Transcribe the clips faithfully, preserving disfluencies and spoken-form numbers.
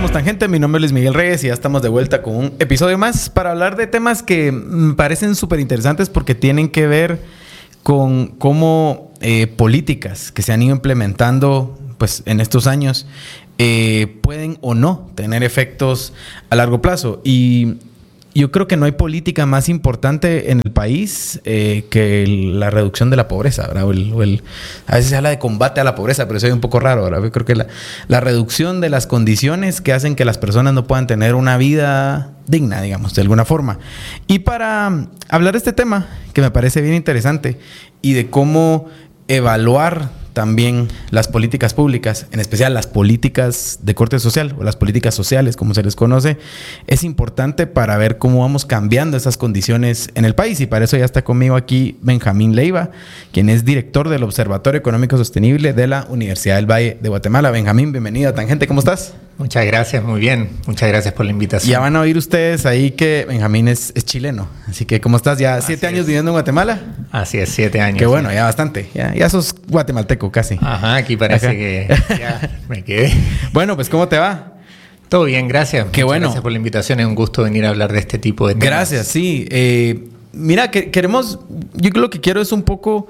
estamos, tangente? Mi nombre es Luis Miguel Reyes y ya estamos de vuelta con un episodio más para hablar de temas que me parecen súper interesantes porque tienen que ver con cómo eh, políticas que se han ido implementando pues, en estos años eh, pueden o no tener efectos a largo plazo. Y yo creo que no hay política más importante en el país eh, que el, la reducción de la pobreza, ¿verdad? O el, o el, a veces se habla de combate a la pobreza, pero eso es un poco raro, ¿verdad? Yo creo que la, la reducción de las condiciones que hacen que las personas no puedan tener una vida digna, digamos, de alguna forma. Y para hablar de este tema, que me parece bien interesante, y de cómo evaluar también las políticas públicas, en especial las políticas de corte social o las políticas sociales, como se les conoce, es importante para ver cómo vamos cambiando esas condiciones en el país. Y para eso ya está conmigo aquí Benjamín Leiva, quien es director del Observatorio Económico Sostenible de la Universidad del Valle de Guatemala. Benjamín, bienvenido a Tangente, ¿cómo estás? Muchas gracias, muy bien. Muchas gracias por la invitación. Ya van a oír ustedes ahí que Benjamín es, es chileno. Así que, ¿cómo estás? ¿Ya Así siete es. años viviendo en Guatemala? Así es, siete años. Qué bueno, ya bastante. Ya, ya sos guatemalteco casi. Ajá, aquí parece Ajá. que ya me quedé. Bueno, pues, ¿cómo te va? Todo bien, gracias. Qué Muchas bueno. Gracias por la invitación. Es un gusto venir a hablar de este tipo de temas. Gracias, sí. Eh, mira, que queremos... Yo lo que quiero es un poco...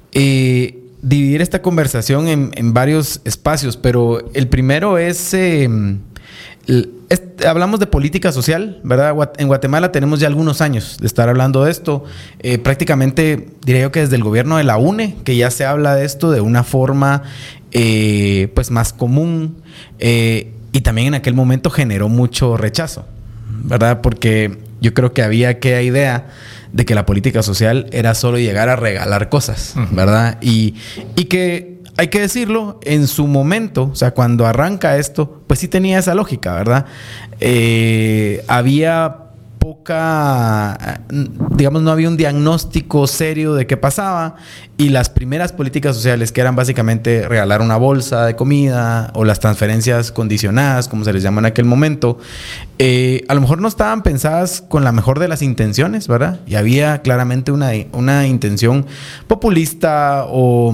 Eh, dividir esta conversación en, en varios espacios, pero el primero es... Eh, Es, hablamos de política social, ¿verdad? En Guatemala tenemos ya algunos años de estar hablando de esto. Eh, prácticamente diría yo que desde el gobierno de la U N E, que ya se habla de esto de una forma eh, pues más común. Eh, y también en aquel momento generó mucho rechazo, ¿verdad? Porque yo creo que había aquella idea de que la política social era solo llegar a regalar cosas, ¿verdad? Y, y que... Hay que decirlo, en su momento, o sea, cuando arranca esto, pues sí tenía esa lógica, ¿verdad? Eh, había poca, digamos, no había un diagnóstico serio de qué pasaba y las primeras políticas sociales, que eran básicamente regalar una bolsa de comida o las transferencias condicionadas, como se les llama en aquel momento, eh, a lo mejor no estaban pensadas con la mejor de las intenciones, ¿verdad? Y había claramente una, una intención populista o...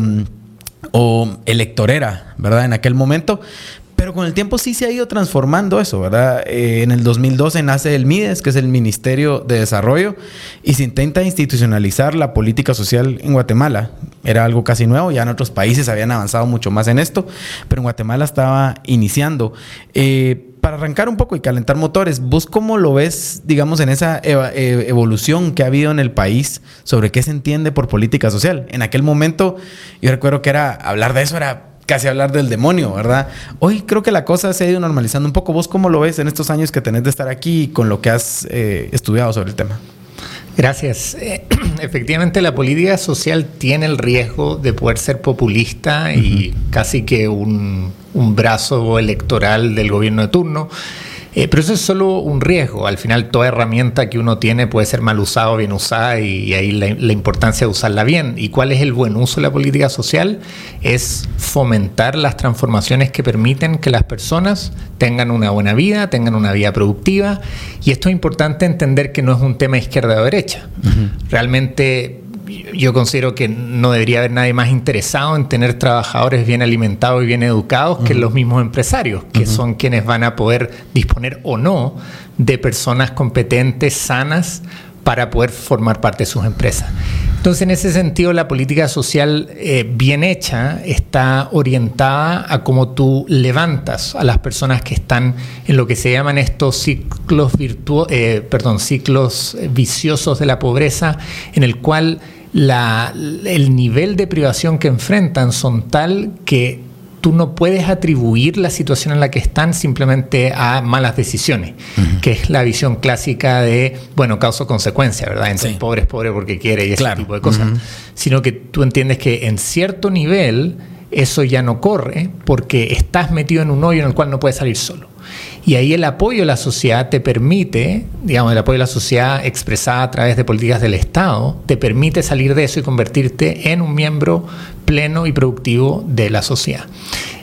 o electorera, ¿verdad? En aquel momento. Pero con el tiempo sí se ha ido transformando eso, ¿verdad? Eh, en el dos mil doce nace el MIDES, que es el Ministerio de Desarrollo, y se intenta institucionalizar la política social en Guatemala. Era algo casi nuevo, ya en otros países habían avanzado mucho más en esto, pero en Guatemala estaba iniciando. Eh, para arrancar un poco y calentar motores, ¿vos cómo lo ves, digamos, en esa ev- evolución que ha habido en el país sobre qué se entiende por política social? En aquel momento, yo recuerdo que era hablar de eso, era casi hablar del demonio, ¿verdad? Hoy creo que la cosa se ha ido normalizando un poco. ¿Vos cómo lo ves en estos años que tenés de estar aquí y con lo que has eh, estudiado sobre el tema? Gracias. Eh, efectivamente, la política social tiene el riesgo de poder ser populista uh-huh. y casi que un, un brazo electoral del gobierno de turno. Eh, pero eso es solo un riesgo. Al final, toda herramienta que uno tiene puede ser mal usada o bien usada y, y ahí la, la importancia de usarla bien. ¿Y cuál es el buen uso de la política social? Es fomentar las transformaciones que permiten que las personas tengan una buena vida, tengan una vida productiva. Y esto es importante entender que no es un tema izquierda o derecha. Uh-huh. Realmente... yo considero que no debería haber nadie más interesado en tener trabajadores bien alimentados y bien educados uh-huh. que los mismos empresarios, que uh-huh. son quienes van a poder disponer o no de personas competentes, sanas, para poder formar parte de sus empresas. Entonces, en ese sentido, la política social eh, bien hecha está orientada a cómo tú levantas a las personas que están en lo que se llaman estos ciclos virtuo- eh, perdón, ciclos viciosos de la pobreza, en el cual la, el nivel de privación que enfrentan son tal que tú no puedes atribuir la situación en la que están simplemente a malas decisiones, uh-huh. que es la visión clásica de, bueno, causa-consecuencia, ¿verdad? Entonces, sí. pobre es pobre porque quiere y ese claro. tipo de cosas. Uh-huh. Sino que tú entiendes que en cierto nivel eso ya no corre porque estás metido en un hoyo en el cual no puedes salir solo. Y ahí el apoyo de la sociedad te permite, digamos, el apoyo de la sociedad expresada a través de políticas del Estado, te permite salir de eso y convertirte en un miembro pleno y productivo de la sociedad.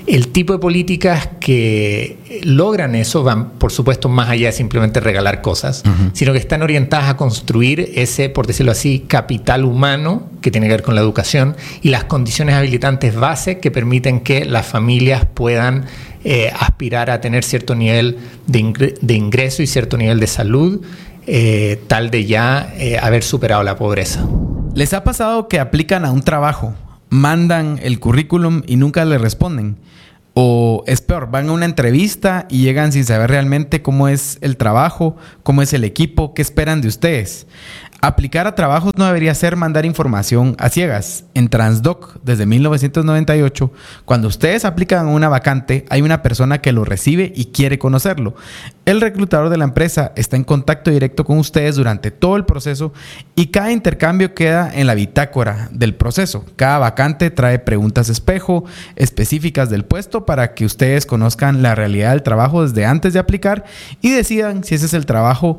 El tipo de políticas que logran eso van, por supuesto, más allá de simplemente regalar cosas, uh-huh. sino que están orientadas a construir ese, por decirlo así, capital humano que tiene que ver con la educación y las condiciones habilitantes base que permiten que las familias puedan eh, aspirar a tener cierto nivel de, ingre- de ingreso y cierto nivel de salud, eh, tal de ya eh, haber superado la pobreza. ¿Les ha pasado que aplican a un trabajo, mandan el currículum y nunca le responden? O es peor, van a una entrevista y llegan sin saber realmente cómo es el trabajo, cómo es el equipo, qué esperan de ustedes. Aplicar a trabajos no debería ser mandar información a ciegas. En Transdoc, desde mil novecientos noventa y ocho, cuando ustedes aplican a una vacante, hay una persona que lo recibe y quiere conocerlo. El reclutador de la empresa está en contacto directo con ustedes durante todo el proceso y cada intercambio queda en la bitácora del proceso. Cada vacante trae preguntas espejo específicas del puesto para que ustedes conozcan la realidad del trabajo desde antes de aplicar y decidan si ese es el trabajo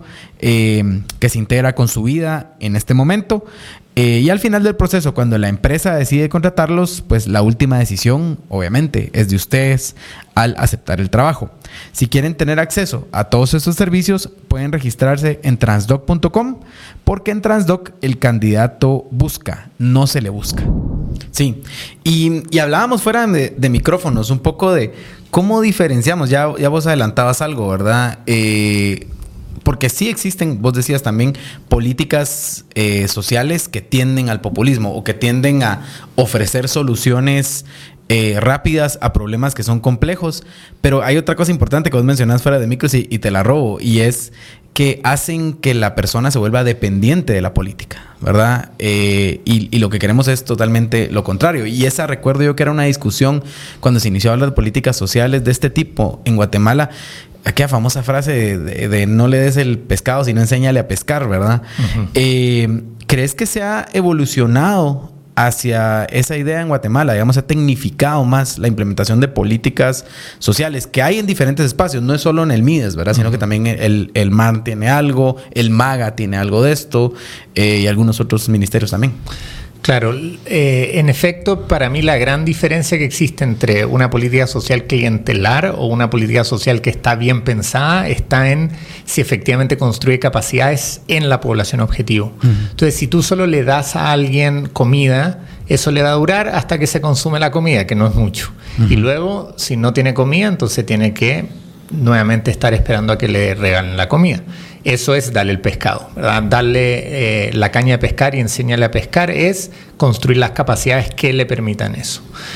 eh, que se integra con su vida en este momento. Eh, y al final del proceso, cuando la empresa decide contratarlos, pues la última decisión, obviamente, es de ustedes al aceptar el trabajo. Si quieren tener acceso a todos estos servicios, pueden registrarse en transdoc punto com, porque en Transdoc el candidato busca, no se le busca. Sí, y, y hablábamos fuera de, de micrófonos un poco de cómo diferenciamos, ya, ya vos adelantabas algo, ¿verdad? Eh... Porque sí existen, vos decías también, políticas eh, sociales que tienden al populismo o que tienden a ofrecer soluciones eh, rápidas a problemas que son complejos. Pero hay otra cosa importante que vos mencionás fuera de micros y, y te la robo, y es que hacen que la persona se vuelva dependiente de la política, ¿verdad? Eh, y, y lo que queremos es totalmente lo contrario. Y esa, recuerdo yo que era una discusión cuando se inició a hablar de políticas sociales de este tipo en Guatemala. Aquella famosa frase de, de, de no le des el pescado, sino enséñale a pescar, ¿verdad? Uh-huh. Eh, ¿Crees que se ha evolucionado hacia esa idea en Guatemala? Digamos, ha tecnificado más la implementación de políticas sociales que hay en diferentes espacios. No es solo en el MIDES, ¿verdad? Uh-huh. Sino que también el, el M A R tiene algo, el MAGA tiene algo de esto eh, y algunos otros ministerios también. Claro, eh, en efecto, para mí la gran diferencia que existe entre una política social clientelar o una política social que está bien pensada está en si efectivamente construye capacidades en la población objetivo. Uh-huh. Entonces, si tú solo le das a alguien comida, eso le va a durar hasta que se consume la comida, que no es mucho. Uh-huh. Y luego, si no tiene comida, entonces tiene que nuevamente estar esperando a que le regalen la comida. Eso es darle el pescado, ¿verdad? Darle eh, la caña de pescar y enseñarle a pescar es construir las capacidades que le permitan eso.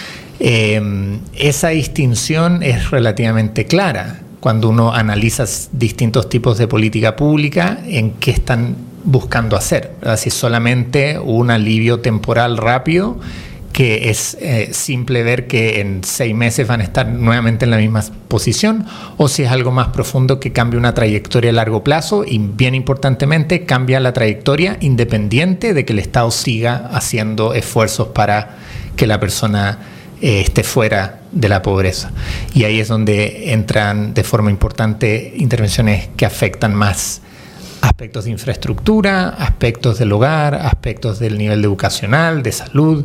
Eh, esa distinción es relativamente clara cuando uno analiza distintos tipos de política pública en qué están buscando hacer, ¿verdad? Si es solamente un alivio temporal rápido, que es eh, simple ver que en seis meses van a estar nuevamente en la misma posición, o si es algo más profundo que cambia una trayectoria a largo plazo y, bien importantemente, cambia la trayectoria independiente de que el Estado siga haciendo esfuerzos para que la persona eh, esté fuera de la pobreza. Y ahí es donde entran de forma importante intervenciones que afectan más aspectos de infraestructura, aspectos del hogar, aspectos del nivel educacional, de salud.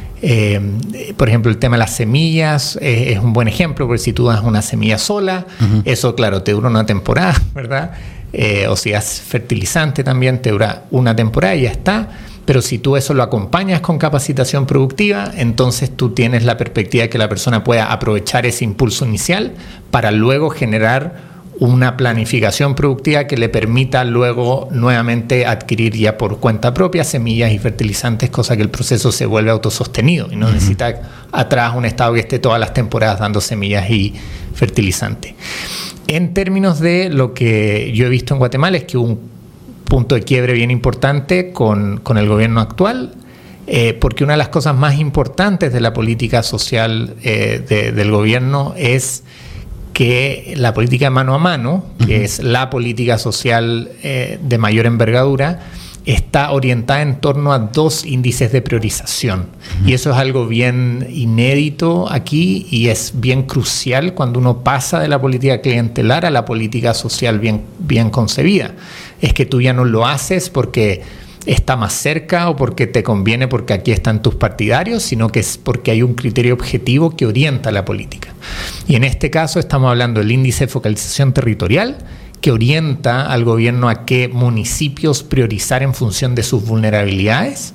Eh, por ejemplo, el tema de las semillas eh, es un buen ejemplo, porque si tú das una semilla sola, uh-huh. eso, claro, te dura una temporada, ¿verdad? Eh, o si das fertilizante también, te dura una temporada y ya está. Pero si tú eso lo acompañas con capacitación productiva, entonces tú tienes la perspectiva de que la persona pueda aprovechar ese impulso inicial para luego generar una planificación productiva que le permita luego nuevamente adquirir ya por cuenta propia semillas y fertilizantes, cosa que el proceso se vuelve autosostenido y no uh-huh. necesita atrás un Estado que esté todas las temporadas dando semillas y fertilizantes. En términos de lo que yo he visto en Guatemala es que hubo un punto de quiebre bien importante con, con el gobierno actual, eh, porque una de las cosas más importantes de la política social eh, de, del gobierno es que la política mano a mano, que uh-huh. es la política social eh, de mayor envergadura, está orientada en torno a dos índices de priorización. Uh-huh. Y eso es algo bien inédito aquí y es bien crucial cuando uno pasa de la política clientelar a la política social bien, bien concebida. Es que tú ya no lo haces porque está más cerca o porque te conviene porque aquí están tus partidarios, sino que es porque hay un criterio objetivo que orienta la política. Y en este caso estamos hablando del índice de focalización territorial, que orienta al gobierno a qué municipios priorizar en función de sus vulnerabilidades.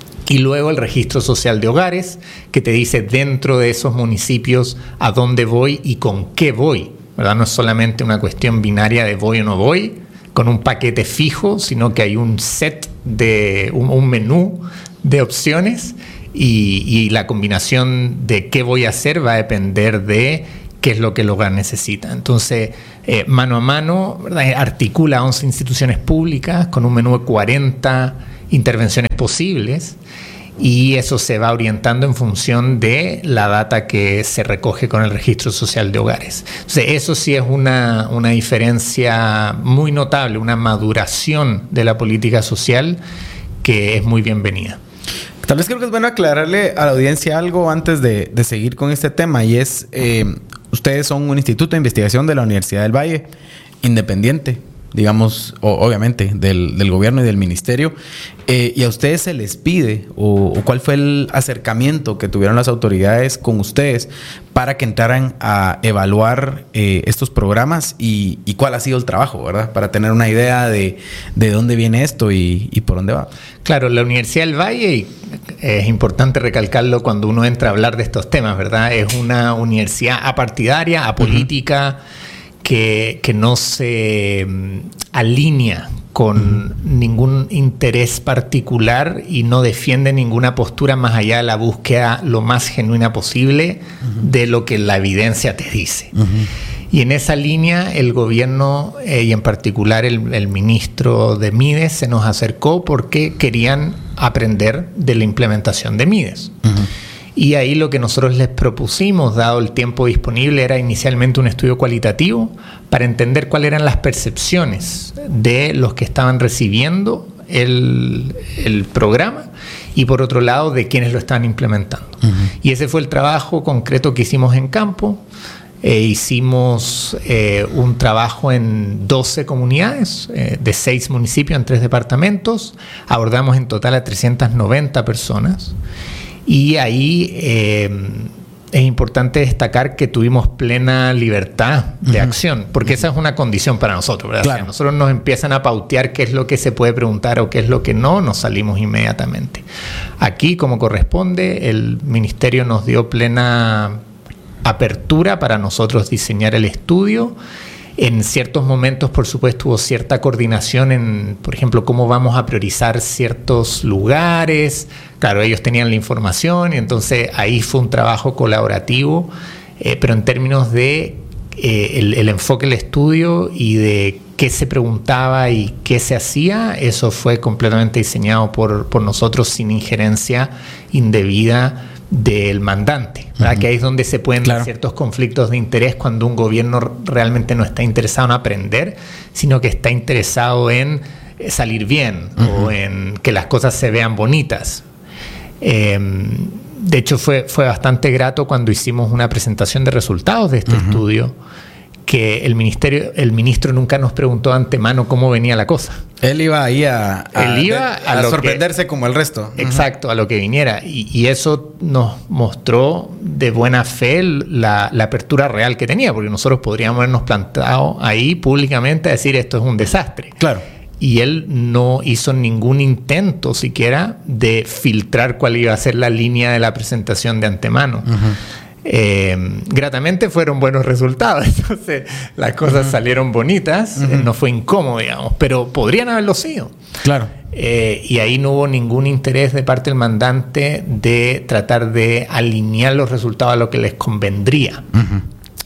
Y luego el registro social de hogares, que te dice dentro de esos municipios a dónde voy y con qué voy, ¿verdad? No es solamente una cuestión binaria de voy o no voy, con un paquete fijo, sino que hay un set de un, un menú de opciones y, y la combinación de qué voy a hacer va a depender de qué es lo que el hogar necesita. Entonces, eh, mano a mano, ¿verdad? Articula once instituciones públicas con un menú de cuarenta intervenciones posibles, y eso se va orientando en función de la data que se recoge con el registro social de hogares. Entonces, eso sí es una, una diferencia muy notable, una maduración de la política social que es muy bienvenida. Tal vez creo que es bueno aclararle a la audiencia algo antes de, de seguir con este tema, y es, eh, ustedes son un instituto de investigación de la Universidad del Valle, independiente, digamos, o, obviamente, del, del gobierno y del ministerio, eh, y a ustedes se les pide, o, o cuál fue el acercamiento que tuvieron las autoridades con ustedes para que entraran a evaluar eh, estos programas y, y cuál ha sido el trabajo, ¿verdad? Para tener una idea de, de dónde viene esto y, y por dónde va. Claro, la Universidad del Valle, y es importante recalcarlo cuando uno entra a hablar de estos temas, ¿verdad? Es una universidad apartidaria, apolítica, uh-huh. que, que no se um, alinea con uh-huh. ningún interés particular y no defiende ninguna postura más allá de la búsqueda lo más genuina posible uh-huh. de lo que la evidencia te dice. Uh-huh. Y en esa línea el gobierno eh, y en particular el, el ministro de Mides se nos acercó porque querían aprender de la implementación de Mides. Uh-huh. Y ahí lo que nosotros les propusimos, dado el tiempo disponible, era inicialmente un estudio cualitativo para entender cuáles eran las percepciones de los que estaban recibiendo el, el programa y por otro lado de quienes lo estaban implementando. Uh-huh. Y ese fue el trabajo concreto que hicimos en campo. Eh, hicimos eh, un trabajo en doce comunidades eh, de seis municipios en tres departamentos. Abordamos en total a trescientas noventa personas. Y ahí eh, es importante destacar que tuvimos plena libertad de uh-huh. acción, porque uh-huh. esa es una condición para nosotros, ¿verdad? Claro. O sea, nosotros nos empiezan a pautear qué es lo que se puede preguntar o qué es lo que no, nos salimos inmediatamente. Aquí, como corresponde, el ministerio nos dio plena apertura para nosotros diseñar el estudio. En ciertos momentos, por supuesto, hubo cierta coordinación en, por ejemplo, cómo vamos a priorizar ciertos lugares. Claro, ellos tenían la información y entonces ahí fue un trabajo colaborativo, eh, pero en términos de eh, el, el enfoque del estudio y de qué se preguntaba y qué se hacía, eso fue completamente diseñado por, por nosotros sin injerencia indebida del mandante, ¿verdad? Uh-huh. Que ahí es donde se pueden claro. dar ciertos conflictos de interés cuando un gobierno realmente no está interesado en aprender, sino que está interesado en salir bien uh-huh. o en que las cosas se vean bonitas. Eh, de hecho, fue, fue bastante grato cuando hicimos una presentación de resultados de este uh-huh. estudio, que el ministerio, el ministro nunca nos preguntó de antemano cómo venía la cosa. Él iba ahí a, a, Él iba a, a sorprenderse que, como el resto. Exacto, uh-huh. a lo que viniera. Y, y eso nos mostró de buena fe la, la apertura real que tenía, porque nosotros podríamos habernos plantado ahí públicamente a decir esto es un desastre. Claro. Y él no hizo ningún intento siquiera de filtrar cuál iba a ser la línea de la presentación de antemano. Uh-huh. Eh, gratamente fueron buenos resultados, entonces las cosas uh-huh. salieron bonitas, uh-huh. eh, no fue incómodo, digamos, pero podrían haberlo sido. Claro. Eh, y ahí no hubo ningún interés de parte del mandante de tratar de alinear los resultados a lo que les convendría. Uh-huh.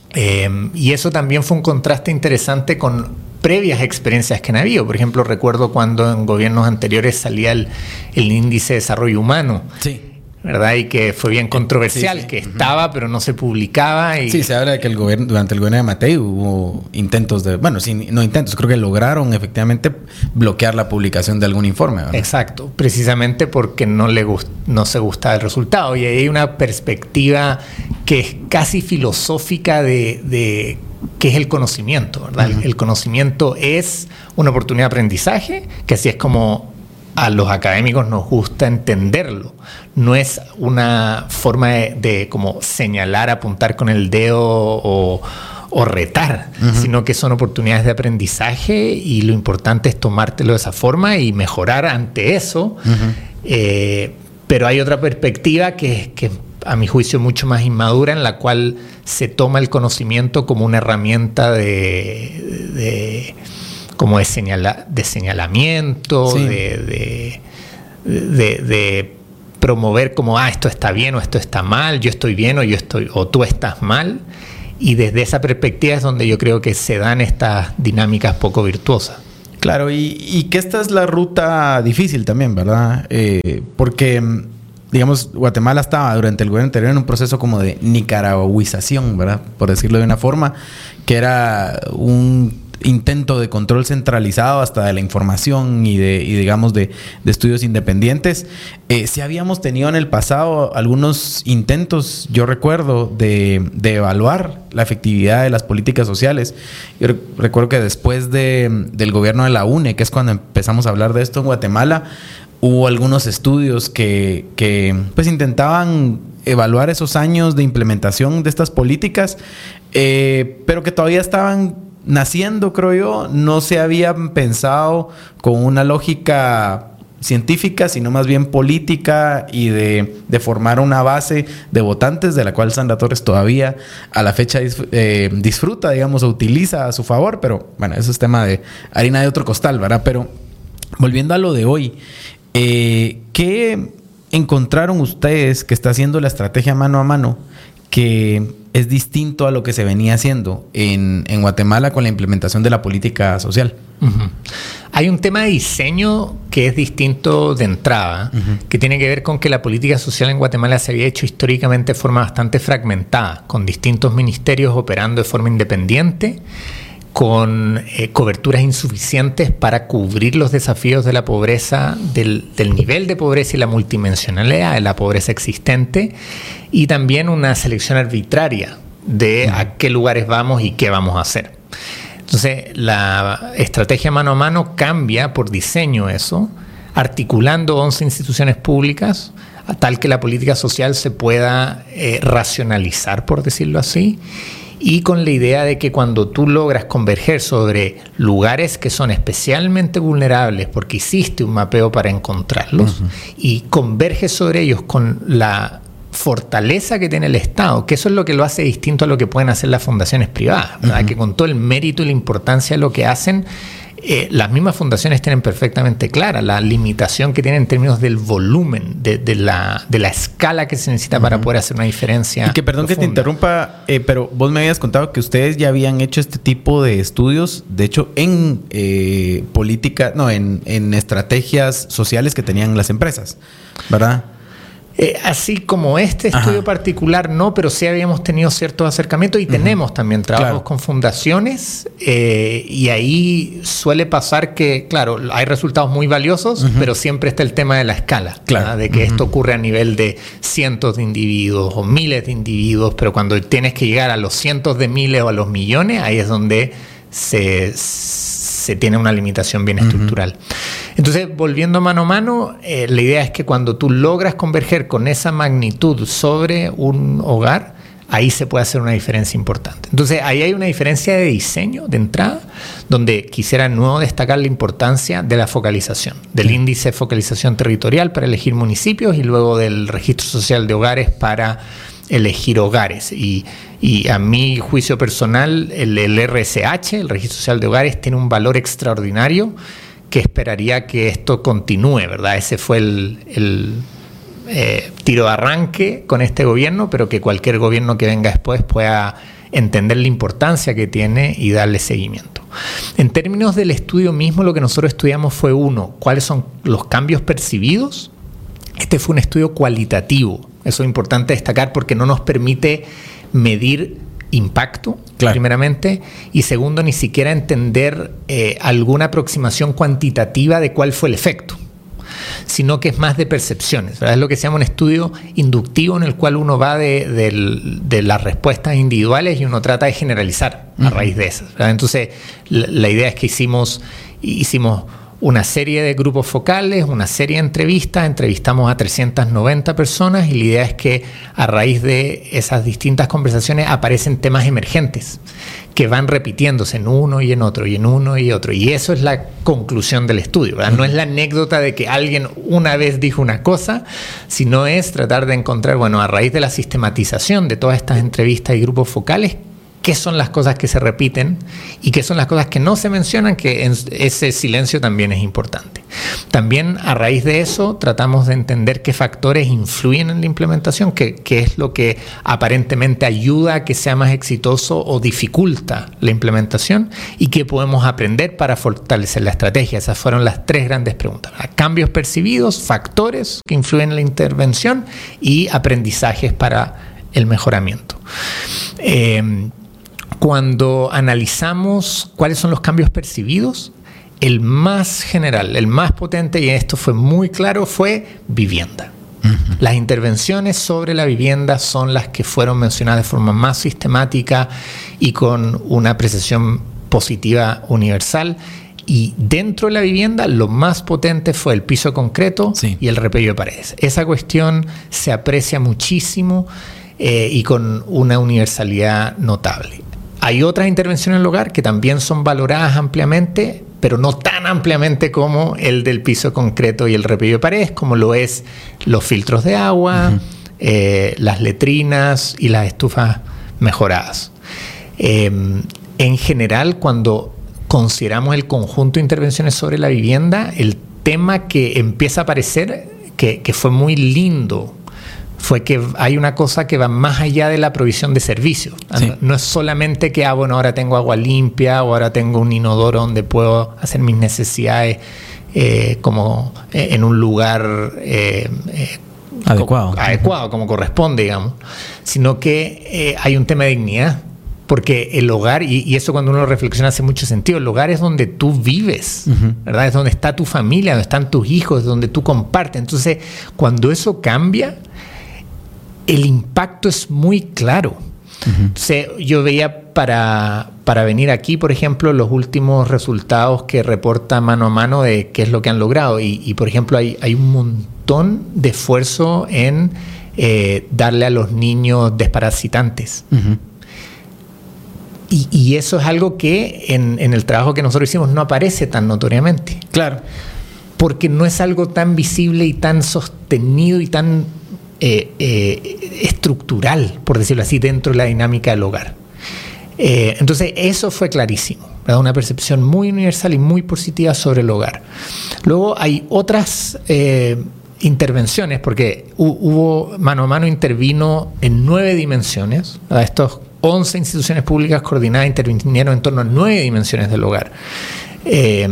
Eh, y eso también fue un contraste interesante con previas experiencias que han habido. Por ejemplo, recuerdo cuando en gobiernos anteriores salía el, el índice de desarrollo humano. Sí. ¿Verdad? Y que fue bien controversial, sí, sí. que estaba, uh-huh. pero no se publicaba. Y... Sí, se habla de que el gobierno, durante el gobierno de Matei hubo intentos de, bueno, sí, no intentos, creo que lograron efectivamente bloquear la publicación de algún informe, ¿verdad? Exacto, precisamente porque no le gust, no se gustaba el resultado. Y ahí hay una perspectiva que es casi filosófica de, de qué es el conocimiento, ¿verdad? Uh-huh. El, el conocimiento es una oportunidad de aprendizaje, que así es como a los académicos nos gusta entenderlo. No es una forma de, de como señalar, apuntar con el dedo o, o retar, uh-huh. sino que son oportunidades de aprendizaje y lo importante es tomártelo de esa forma y mejorar ante eso. Uh-huh. Eh, pero hay otra perspectiva que, que a mi juicio mucho más inmadura, en la cual se toma el conocimiento como una herramienta de... de como de, señala, de señalamiento, sí. de, de, de, de promover como, ah, esto está bien o esto está mal, yo estoy bien o, yo estoy, o tú estás mal. Y desde esa perspectiva es donde yo creo que se dan estas dinámicas poco virtuosas. Claro, y, y que esta es la ruta difícil también, ¿verdad? Eh, porque, digamos, Guatemala estaba durante el gobierno anterior en un proceso como de nicaragüización, ¿verdad? Por decirlo de una forma, que era un intento de control centralizado hasta de la información y de y digamos de, de estudios independientes. Eh, sí habíamos tenido en el pasado algunos intentos, yo recuerdo, de, de evaluar la efectividad de las políticas sociales. Yo re- recuerdo que después de, del gobierno de la U N E, que es cuando empezamos a hablar de esto en Guatemala, hubo algunos estudios que, que pues intentaban evaluar esos años de implementación de estas políticas, eh, pero que todavía estaban naciendo, creo yo. No se habían pensado con una lógica científica, sino más bien política y de, de formar una base de votantes de la cual Sandra Torres todavía a la fecha dis, eh, disfruta, digamos, o utiliza a su favor, pero bueno, eso es tema de harina de otro costal, ¿verdad? Pero volviendo a lo de hoy, eh, ¿qué encontraron ustedes que está haciendo la estrategia mano a mano que es distinto a lo que se venía haciendo en, en Guatemala con la implementación de la política social? Uh-huh. Hay un tema de diseño que es distinto de entrada, uh-huh. que tiene que ver con que la política social en Guatemala se había hecho históricamente de forma bastante fragmentada, con distintos ministerios operando de forma independiente, con eh, coberturas insuficientes para cubrir los desafíos de la pobreza, del, del nivel de pobreza y la multidimensionalidad de la pobreza existente, y también una selección arbitraria de uh-huh. a qué lugares vamos y qué vamos a hacer. Entonces, la estrategia mano a mano cambia por diseño eso, articulando once instituciones públicas, a tal que la política social se pueda eh, racionalizar, por decirlo así, y con la idea de que cuando tú logras converger sobre lugares que son especialmente vulnerables porque hiciste un mapeo para encontrarlos, uh-huh. y converges sobre ellos con la fortaleza que tiene el Estado, que eso es lo que lo hace distinto a lo que pueden hacer las fundaciones privadas, ¿verdad? Uh-huh. Que con todo el mérito y la importancia de lo que hacen, Eh, las mismas fundaciones tienen perfectamente clara la limitación que tienen en términos del volumen, de, de, la, de la escala que se necesita uh-huh. para poder hacer una diferencia. Y que perdón profunda. Que te interrumpa, eh, pero vos me habías contado que ustedes ya habían hecho este tipo de estudios, de hecho, en eh, política, no, en, en estrategias sociales que tenían las empresas, ¿verdad? Eh, así como este estudio Ajá. particular, no, pero sí habíamos tenido ciertos acercamientos y uh-huh. tenemos también trabajos claro. con fundaciones, eh, y ahí suele pasar que, claro, hay resultados muy valiosos, uh-huh. pero siempre está el tema de la escala, claro. de que uh-huh. esto ocurre a nivel de cientos de individuos o miles de individuos, pero cuando tienes que llegar a los cientos de miles o a los millones, ahí es donde se, se tiene una limitación bien uh-huh. estructural. Entonces, volviendo mano a mano, eh, la idea es que cuando tú logras converger con esa magnitud sobre un hogar, ahí se puede hacer una diferencia importante. Entonces, ahí hay una diferencia de diseño de entrada, donde quisiera de nuevo destacar la importancia de la focalización, del sí. índice de focalización territorial para elegir municipios y luego del registro social de hogares para elegir hogares. Y, y a mi juicio personal, el, el R S H, el registro social de hogares, tiene un valor extraordinario que esperaría que esto continúe, ¿verdad? Ese fue el, el eh, tiro de arranque con este gobierno, pero que cualquier gobierno que venga después pueda entender la importancia que tiene y darle seguimiento. En términos del estudio mismo, lo que nosotros estudiamos fue, uno, cuáles son los cambios percibidos. Este fue un estudio cualitativo. Eso es importante destacar porque no nos permite medir impacto, claro. primeramente, y segundo, ni siquiera entender eh, alguna aproximación cuantitativa de cuál fue el efecto, sino que es más de percepciones, ¿verdad? Es lo que se llama un estudio inductivo en el cual uno va de, de, de las respuestas individuales y uno trata de generalizar uh-huh. a raíz de esas, ¿verdad? Entonces, la, la idea es que hicimos, hicimos una serie de grupos focales, una serie de entrevistas, entrevistamos a trescientas noventa personas y la idea es que a raíz de esas distintas conversaciones aparecen temas emergentes que van repitiéndose en uno y en otro y en uno y otro, y eso es la conclusión del estudio, ¿verdad? No es la anécdota de que alguien una vez dijo una cosa, sino es tratar de encontrar, bueno, a raíz de la sistematización de todas estas entrevistas y grupos focales, qué son las cosas que se repiten y qué son las cosas que no se mencionan, que en ese silencio también es importante. También a raíz de eso tratamos de entender qué factores influyen en la implementación, qué, qué es lo que aparentemente ayuda a que sea más exitoso o dificulta la implementación y qué podemos aprender para fortalecer la estrategia. Esas fueron las tres grandes preguntas: cambios percibidos, factores que influyen en la intervención y aprendizajes para el mejoramiento. Eh, Cuando analizamos cuáles son los cambios percibidos, el más general, el más potente, y esto fue muy claro, fue vivienda. Uh-huh. Las intervenciones sobre la vivienda son las que fueron mencionadas de forma más sistemática y con una apreciación positiva universal. Y dentro de la vivienda, lo más potente fue el piso concreto, sí, y el repello de paredes. Esa cuestión se aprecia muchísimo eh, y con una universalidad notable. Hay otras intervenciones en el hogar que también son valoradas ampliamente, pero no tan ampliamente como el del piso concreto y el repello de paredes, como lo es los filtros de agua, uh-huh, eh, las letrinas y las estufas mejoradas. Eh, en general, cuando consideramos el conjunto de intervenciones sobre la vivienda, el tema que empieza a aparecer, que, que fue muy lindo, fue que hay una cosa que va más allá de la provisión de servicios. Sí. No, no es solamente que, ah, bueno, ahora tengo agua limpia o ahora tengo un inodoro donde puedo hacer mis necesidades eh, como eh, en un lugar eh, eh, adecuado. Co- adecuado, como corresponde, digamos, sino que eh, hay un tema de dignidad. Porque el hogar, y, y eso cuando uno lo reflexiona hace mucho sentido, el hogar es donde tú vives, uh-huh, ¿verdad? Es donde está tu familia, donde están tus hijos, es donde tú compartes. Entonces, cuando eso cambia, el impacto es muy claro. Uh-huh. Entonces, yo veía para, para venir aquí, por ejemplo, los últimos resultados que reporta Mano a Mano de qué es lo que han logrado. Y, y por ejemplo, hay, hay un montón de esfuerzo en eh, darle a los niños desparasitantes. Uh-huh. Y, y eso es algo que en, en el trabajo que nosotros hicimos no aparece tan notoriamente. Claro. Porque no es algo tan visible y tan sostenido y tan eh, eh, estructural, por decirlo así, dentro de la dinámica del hogar. Eh, entonces, eso fue clarísimo, ¿verdad? Una percepción muy universal y muy positiva sobre el hogar. Luego hay otras eh, intervenciones, porque hubo, Mano a Mano intervino en nueve dimensiones, ¿verdad? Estos once instituciones públicas coordinadas intervinieron en torno a nueve dimensiones del hogar. Eh,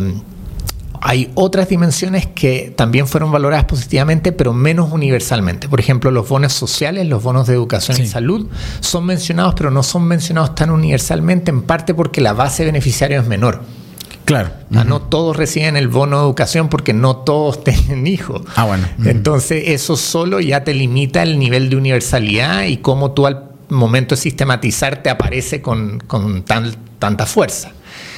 hay otras dimensiones que también fueron valoradas positivamente, pero menos universalmente. Por ejemplo, los bonos sociales, los bonos de educación, sí, y salud, son mencionados, pero no son mencionados tan universalmente, en parte porque la base de beneficiarios es menor. Claro. Uh-huh. No todos reciben el bono de educación porque no todos tienen hijos. Ah, bueno. Uh-huh. Entonces, eso solo ya te limita el nivel de universalidad y cómo tú al momento de sistematizar te aparece con, con tan, tanta fuerza.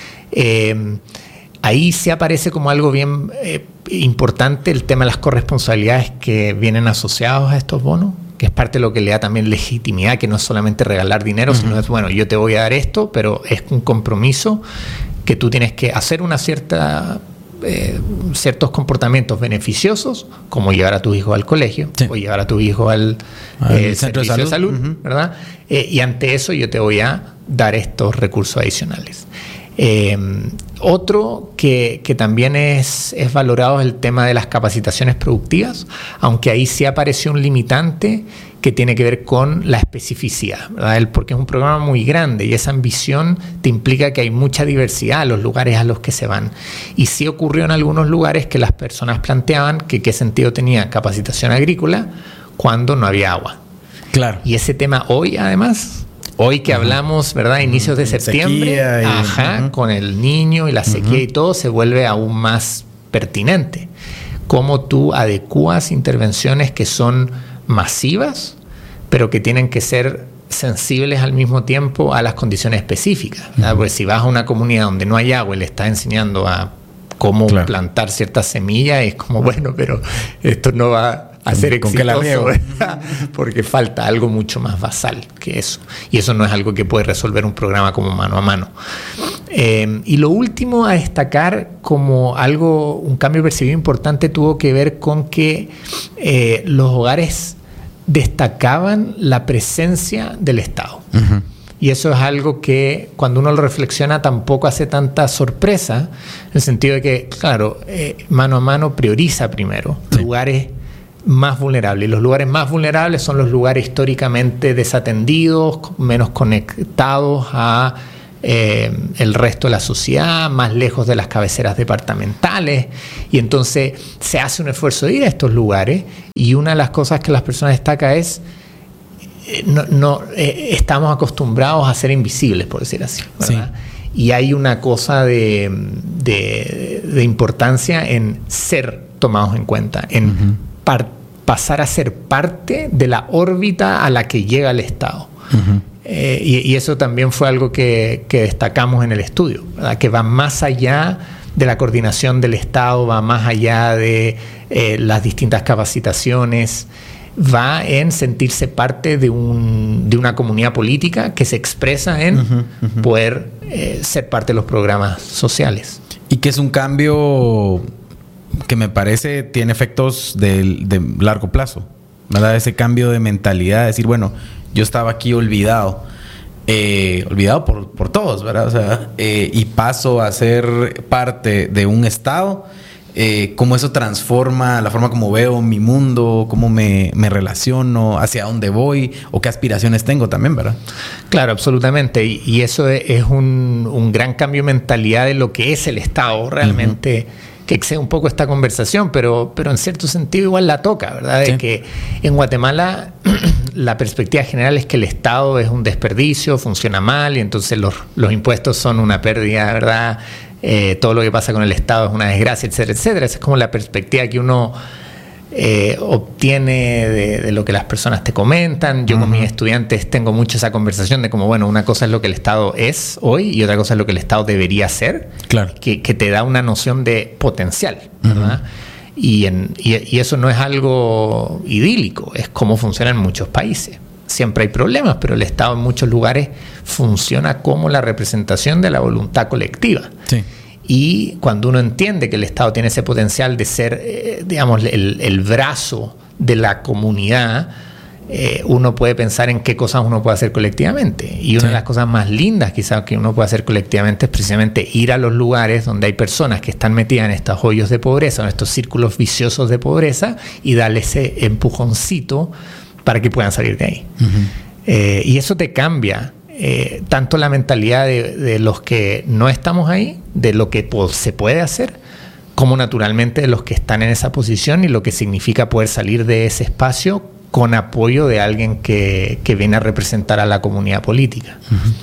Eh, ahí se aparece como algo bien eh, importante el tema de las corresponsabilidades que vienen asociados a estos bonos, que es parte de lo que le da también legitimidad, que no es solamente regalar dinero, uh-huh, sino es, bueno, yo te voy a dar esto, pero es un compromiso que tú tienes que hacer una cierta... Eh, ciertos comportamientos beneficiosos, como llevar a tu hijo al colegio, sí, o llevar a tu hijo al eh, centro de salud, de salud, uh-huh, ¿verdad? Eh, y ante eso yo te voy a dar estos recursos adicionales. Eh, otro que, que también es, es valorado es el tema de las capacitaciones productivas, aunque ahí sí apareció un limitante que tiene que ver con la especificidad, ¿verdad? Porque es un programa muy grande y esa ambición te implica que hay mucha diversidad a los lugares a los que se van. Y sí ocurrió en algunos lugares que las personas planteaban que qué sentido tenía capacitación agrícola cuando no había agua. Claro. Y ese tema hoy, además, hoy que uh-huh, hablamos, ¿verdad? Inicios de septiembre, y, ajá, uh-huh, con el niño y la sequía, uh-huh, y todo, se vuelve aún más pertinente. Cómo tú adecuas intervenciones que son masivas, pero que tienen que ser sensibles al mismo tiempo a las condiciones específicas, ¿verdad? Uh-huh. Porque si vas a una comunidad donde no hay agua y le estás enseñando a cómo claro. plantar ciertas semillas. Es como, bueno, pero esto no va a ser ¿Con qué la exitoso, riego? ¿verdad? Porque falta algo mucho más basal que eso. Y eso no es algo que puede resolver un programa como Mano a Mano. Eh, y lo último a destacar como algo, un cambio percibido importante, tuvo que ver con que eh, los hogares destacaban la presencia del Estado. Uh-huh. Y eso es algo que cuando uno lo reflexiona tampoco hace tanta sorpresa, en el sentido de que, claro, eh, Mano a Mano prioriza primero sí. lugares más vulnerables. Los lugares más vulnerables son los lugares históricamente desatendidos, menos conectados a eh, el resto de la sociedad, más lejos de las cabeceras departamentales. Y entonces se hace un esfuerzo de ir a estos lugares, y una de las cosas que las personas destacan es No, no eh, estamos acostumbrados a ser invisibles, por decir así, ¿verdad? Sí. Y hay una cosa de, de, de importancia en ser tomados en cuenta, en uh-huh. par, pasar a ser parte de la órbita a la que llega el Estado. Uh-huh. Eh, y, y eso también fue algo que, que destacamos en el estudio, ¿verdad? Que va más allá de la coordinación del Estado, va más allá de eh, las distintas capacitaciones, va en sentirse parte de, un, de una comunidad política que se expresa en uh-huh, uh-huh. poder eh, ser parte de los programas sociales. Y que es un cambio que me parece tiene efectos de, de largo plazo, ¿verdad? Ese cambio de mentalidad, decir, bueno, yo estaba aquí olvidado, eh, olvidado por, por todos, ¿verdad? O sea, eh, y paso a ser parte de un Estado. Eh, cómo eso transforma la forma como veo mi mundo, cómo me, me relaciono, hacia dónde voy o qué aspiraciones tengo también, ¿verdad? Claro, absolutamente. Y, y eso es, es un, un gran cambio de mentalidad de lo que es el Estado realmente, uh-huh. que excede un poco esta conversación, pero, pero en cierto sentido igual la toca, ¿verdad? Sí. De que en Guatemala la perspectiva general es que el Estado es un desperdicio, funciona mal, y entonces los, los impuestos son una pérdida, ¿verdad? Eh, todo lo que pasa con el Estado es una desgracia, etcétera, etcétera. Esa es como la perspectiva que uno eh, obtiene de, de lo que las personas te comentan. Yo uh-huh. con mis estudiantes tengo mucho esa conversación de como, bueno, una cosa es lo que el Estado es hoy y otra cosa es lo que el Estado debería ser, claro. que, que te da una noción de potencial, ¿verdad? Uh-huh. Y, en, y, y eso no es algo idílico, es cómo funciona en muchos países. Siempre hay problemas, pero el Estado en muchos lugares funciona como la representación de la voluntad colectiva. Sí. Y cuando uno entiende que el Estado tiene ese potencial de ser, eh, digamos, el, el brazo de la comunidad, eh, uno puede pensar en qué cosas uno puede hacer colectivamente. Y una sí. de las cosas más lindas quizás que uno puede hacer colectivamente es precisamente ir a los lugares donde hay personas que están metidas en estos hoyos de pobreza, en estos círculos viciosos de pobreza, y darle ese empujoncito para que puedan salir de ahí. Uh-huh. Eh, y eso te cambia eh, tanto la mentalidad de, de los que no estamos ahí, de lo que po- se puede hacer, como naturalmente de los que están en esa posición y lo que significa poder salir de ese espacio con apoyo de alguien que, que viene a representar a la comunidad política. Uh-huh.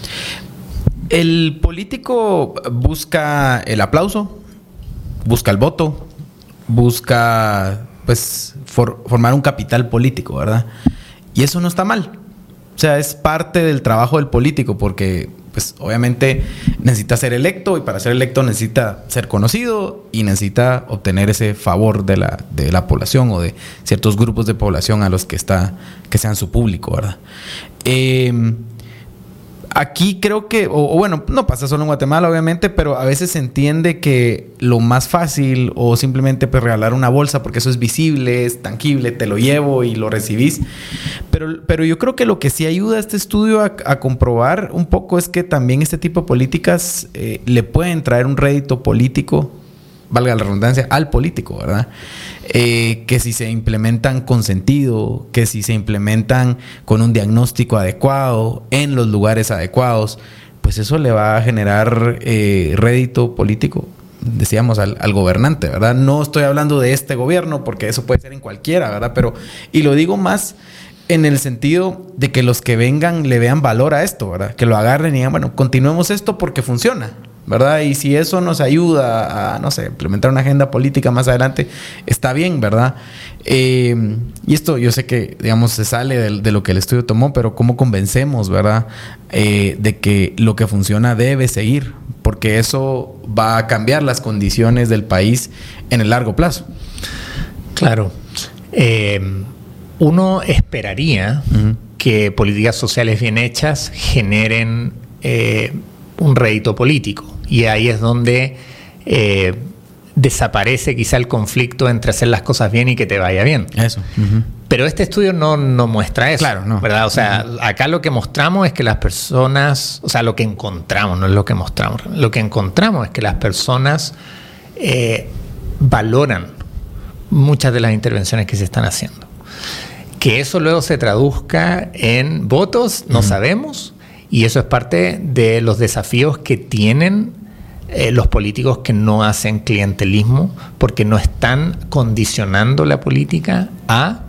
El político busca el aplauso, busca el voto, busca... pues for, formar un capital político, ¿verdad? Y eso no está mal. O sea, es parte del trabajo del político porque, pues, obviamente necesita ser electo y para ser electo necesita ser conocido y necesita obtener ese favor de la, de la población o de ciertos grupos de población a los que está, que sean su público, ¿verdad? Eh, Aquí creo que, o, o bueno, no pasa solo en Guatemala, obviamente, pero a veces se entiende que lo más fácil o simplemente pues regalar una bolsa porque eso es visible, es tangible, te lo llevo y lo recibís. Pero, pero yo creo que lo que sí ayuda a este estudio a, a comprobar un poco es que también este tipo de políticas eh, le pueden traer un rédito político, valga la redundancia, al político, ¿verdad? Eh, que si se implementan con sentido, que si se implementan con un diagnóstico adecuado, en los lugares adecuados, pues eso le va a generar eh, rédito político, decíamos, al, al gobernante, ¿verdad? No estoy hablando de este gobierno, porque eso puede ser en cualquiera, ¿verdad? Pero, y lo digo más en el sentido de que los que vengan le vean valor a esto, ¿verdad? Que lo agarren y digan, bueno, continuemos esto porque funciona, ¿verdad? Y si eso nos ayuda a, no sé, implementar una agenda política más adelante, está bien, ¿verdad? Eh, y esto yo sé que, digamos, se sale de, de lo que el estudio tomó, pero ¿cómo convencemos, verdad? Eh, de que lo que funciona debe seguir. Porque porque eso va a cambiar las condiciones del país en el largo plazo. Claro. Eh, uno esperaría uh-huh. que políticas sociales bien hechas generen eh, un rédito político. Y ahí es donde eh, desaparece quizá el conflicto entre hacer las cosas bien y que te vaya bien. Eso. Uh-huh. Pero este estudio no, no muestra eso. Claro, no. ¿Verdad? O sea, uh-huh. acá lo que mostramos es que las personas, o sea, lo que encontramos, no es lo que mostramos, lo que encontramos es que las personas eh, valoran muchas de las intervenciones que se están haciendo. Que eso luego se traduzca en votos, no uh-huh. sabemos, y eso es parte de los desafíos que tienen eh, los políticos que no hacen clientelismo, porque no están condicionando la política a